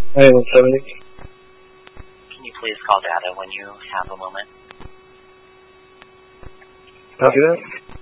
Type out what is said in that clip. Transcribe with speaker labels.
Speaker 1: Hey, 170.
Speaker 2: Can you please call data when you have a moment?
Speaker 1: Copy that.